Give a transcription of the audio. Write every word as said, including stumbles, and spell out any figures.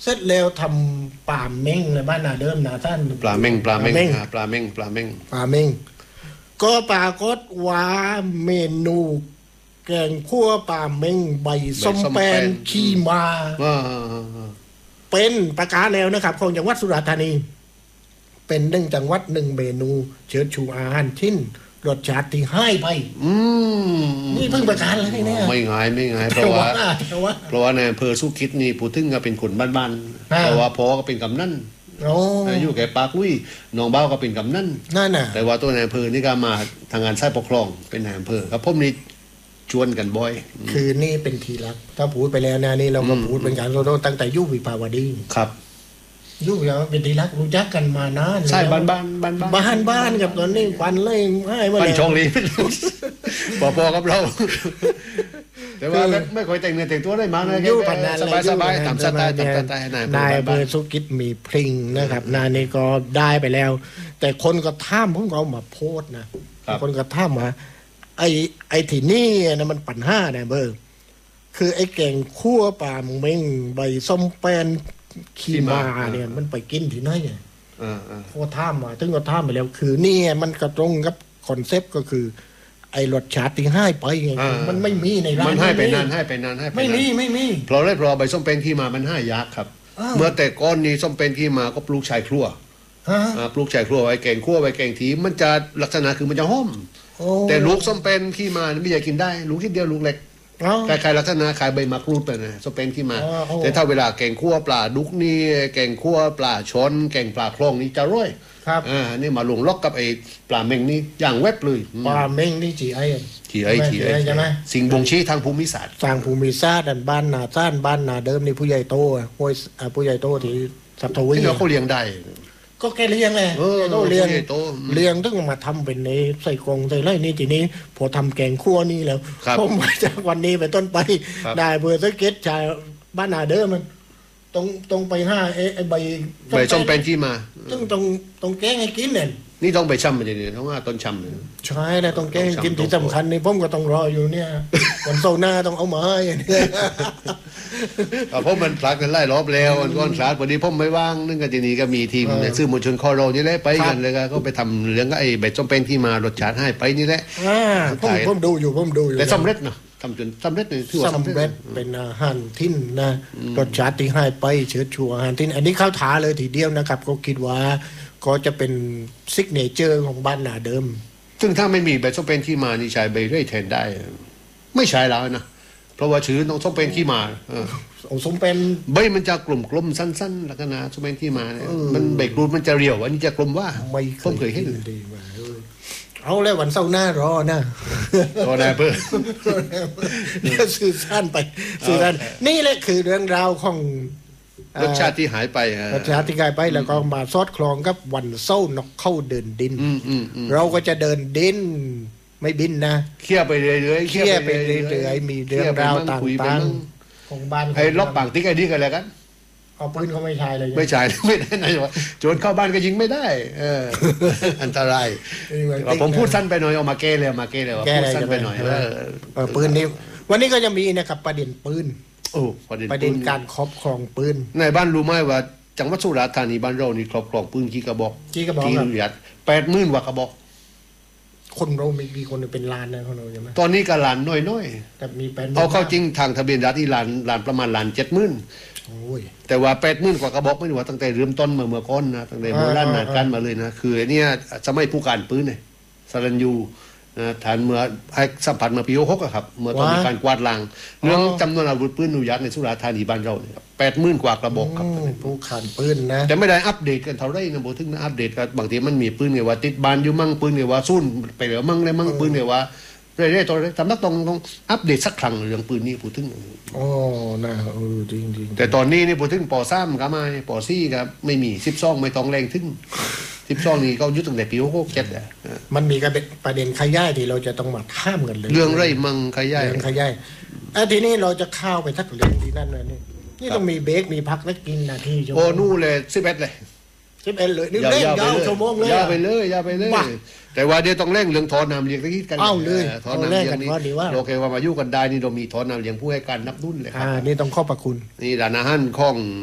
เสร็จแล้วทำปลาเม้งในบ้านนาเดิมนาท่านปลาเม้งปลาเม้งปลาเม้งปลาเม้งปลาเม้งก็ปรากฏว่าเมนูแกงคั่วปลาเม้งใบส้มแป้นขี้มาเป็นประกาศแล้วนะครับของจังหวัดสุราษฎร์ธานีเป็นหนึ่งจังหวัดหนึ่งเมนูเชิดชูอาหารทิ้นรสชาติที่ให้ไปนี่เพิ่งประกาศแล้วนี่เนี่ยไม่ง่ายไม่ง่ายเพราะว่าเพราะว่าในอำเภอสุขิตนี่ผู้ถึงก็เป็นคนบ้านๆเพราะว่าพ่อก็เป็นกำนันอยู่แก่ปากลุยน้องเบ้าก็เป็นกำนันนั่นน่ะแต่ว่าตัวในอำเภอนี่ก็มาทางงานสายปกครองเป็นในอำเภอครับผมนี่ชวนกันบ่อยคือนี่เป็นทีรักถ้าพูดไปแล้วนะนี่เราก็พูดเป็นการโซโล่ตั้งแต่ยุควิภาวดีครับยุคเราเป็นทีรักรู้จักกันมานานใช่บ้านบ้านบ้านบ้านบ้านกับตอนนี้ปันเลยให้มาปันชงลีปอปอกับเราแต่ว่าไม่ค่อยแต่งเนื้อแต่งตัวได้มาเลยยุคพันนั้นสบายสบายตามสไตล์ตามสไตล์นายเบอร์สุกิจมีพริงนะครับนายนี่ก็ได้ไปแล้วแต่คนก็ท่ามผมก็เอามาโพสนะคนก็ท่ามมาไอ้ไอ้ที่นี่นะมันปัญหาเนี่ยเบอร์คือไอ้แกงคั่วปลาเม้งใบส้มแป้นขี้มาเนี่ยมันไปกินที่ไหนเนี่ยเขาท่ามมาถึงก็ท่ามไปแล้วคือนี่มันกระตรงกับคอนเซปต์ก็คือไอ้รสชาติที่ให้ไปไงมันไม่มีในร้านมันให้ไปนานให้ไปนานให้ไม่มีไม่มีเพราะได้เพราะใบส้มแป้นขี้มามันให้ยากครับเมื่อแต่ก้อนนี้ส้มแป้นขี้มาก็ปลูกชายครัวปลูกชายครัวไว้แกงคั่วไว้แกงทีมันจะลักษณะคือมันจะหอมแต่ลูกส้มเป็นขี้มาไม่อยากกินได้ลูกที่เดียวลูกเล็กคล้ายๆลักษณะขายใบมะกรูดไปนะส้มเป็นขี้มาแต่ถ้าเวลาแกงคั่วปลาดุกนี่แกงคั่วปลาช้อนแกงปลาคลองนี่จะร่อยครับอ่านี่มาลงล็อกกับไอ้ปลาเม้งนี่อย่างเว็บเลยปลาเม้งนี่จีไอจีไอจีไอใช่ไหมสิ่งบ่งชี้ทางภูมิศาสตร์ทางภูมิศาสตร์บ้านนาซ่านบ้านนาเดิมนี่ผู้ใหญ่โตห้วยผู้ใหญ่โตที่สัตทวีที่เขาเลี้ยงได้ก็แกเลี้ยงไงโตเลี้ยงเลี้ยงต้องมาทำเป็นในใส่กรงใส่ไรนี่ทีนี้พอทำแกงคั่วนี่แล้วผมมาจากวันนี้ไปต้นไปได้เบอร์สเก็ตชายบ้านนาเดิมมันตรงตรงไปห้าไอ้ใบใบส้มเป็นที่มาต้องตรงตรงแกงให้กินเนี่ยนี่ต้องไปช่ำมันจะเนี่ยต้องว่าต้นช่ำเลยใช่แล้วต้องแกงให้กินที่สำคัญนี่ผมก็ต้องรออยู่เนี่ยวันเสาร์หน้าต้องเอามาให้เนี่ยเพราะมันพลักกันไล่รอบแล้วมันก้อนสาดวันนี้ผมไม่ว่างนึกกันทีนี้ก็มีทีมซื้อมวลชนคอโรนี่แหละไปกันเลยก็ไปทำเรื่องไอ้ใบส้มเป็นที่มารสชาติให้ไปนี่แหละผมผมดูอยู่ผมดูอยู่แต่สำเร็จเนาะทำจนสำเร็จเลยถือว่าสำเร็จเป็นอาหารทิ้นนะรสชาติที่ให้ไปเชื้อชูอาหารทิ้นอันนี้เข้าท้าเลยทีเดียวนะครับก็คิดว่าก็จะเป็นซิกเนเจอร์ของบ้านนาเดิมซึ่งถ้าไม่มีใบส้มเป็นที่มานี่ใช้ใบเรื่อยแทนได้ไม่ใช้แล้วนะเพราะว่าชื่อน้องส้มเป็นที่มาเออส้มเป็นใบมันจะกลมกลมสั้นๆลักษณะส้มเป็นที่มาเนี่ยมันใบกรูดมันจะเรียวอันนี้จะกลมว่าผมเคยเห็นเอาแล้ววันเสาร์หน้ารอนะรอได้เพื่อเดี๋ยวสื่อสั้นไปสื่อสั้นนี่แหละคือเรื่องราวของรสชาติที่หายไปรสชาติที่หายไปแล้วก็มาซอดคลองกับวันเสาร์นกเข้าเดินดินเราก็จะเดินดินไม่บินนะเขี่ยไปเรื่อยๆเขี่ยไปเรื่อยๆมีเรื่องราวต่างๆของบ้านไอ้ล็อกปากติ๊กไอ้นี่กันแล้วกันเอาปืนเขาไม่ใช่เลยไม่ใช่ไม่ได้นะโจรเข้าบ้านก็ยิงไม่ได้เอออันตรายผมพูดสั้นไปหน่อยเอามาแก้เลยมาแก้เลยพูดสั้นไปหน่อยเออปืนนี่วันนี้ก็จะมีนะครับประเด็นปืนโอ้ประเด็นการครอบครองปืนในบ้านรู้ไหมว่าจังหวัดสุราษฎร์ธานีบ้านเรานี่ครอบครองปืนกี่กระบอกกี่กระบอกที่อนุญาตแปดหมื่นกว่ากระบอกคนเรามีคนเป็นล้านนะคนเราใช่ไหมตอนนี้ก็ล้านน้อยๆแต่มีแปดเอาเข้าจริงทางทะเบียนรัฐที่ล้านล้านประมาณล้านเจ็ดหมื่นแต่ว่าแปดหมื่นกว่ากระบอกไม่รู้ว่าตั้งแต่เริ่มต้นมาเมื่อก่อนนะตั้งแต่โบราณนานกันมาเลยนะคือเนี่ยสมัยผู้การปืนเนี่ยสรัญยูนะฐานเมื่อให้สัมผัสมาปีหกอะครับเมื่อตอนมีการกวาดล้างเรื่องจำนวนอาวุธปืนอนุญาตในสุราษฎร์ธานีบ้านเราเนี่ยแปดหมื่นกว่ากระบอกครับผู้การปืนนะแต่ไม่ได้อัปเดตกันเท่าไรนะโบถึงนะอัปเดตกันบางทีมันมีปืนเนี่ยว่าติดบานอยู่มั่งปืนเนี่ยว่าซุ่นไปเหลือมั่งได้มั่งปืนเนี่ยว่าเรื่อยๆตอนนี้สำนักต้องต้องอัปเดตสักครั้งเรื่องปืนนี่พูดถึงอ๋อนะเออจริงๆแต่ตอนนี้นี่พูดถึงปอซ้ำก็ไม่ปอซี่ครับไม่มีสิบซองไม่ต้องแรงถึงสิบซองนี่เขายุดตั้งแต่ปีหกเจ็ดอ่ะมันมีประเด็นขย่ายที่เราจะต้องมาข้ามกันเลยเรื่องไรมังขย่ายเรื่องขย่ายอ่ะทีนี้เราจะเข้าไปทักเรื่องที่นั่นเลยนี่นี่ต้องมีเบรกมีพักแล้วกินนาทีโอ้นู่เลยสิบเอ็ดเลยสิบเอ็ดเลยนี่เล่นยาวชั่วโมงเลยยาวไปเลยยาวไปเลยแต่ว่าเดี๋ยวต้องเร่งเรื่องถอนน้ำเลี้ยงตะกี้กันเอาเลยถอนน้ำเลี้ยงนี่โอเคว่ามายุ่งกันได้นี่เรามีถอนน้ำเลี้ยงผู้ให้การนับดุ้นเลยครับอ่านี่ต้องขอบพระคุณนี่ร้านอาหารของ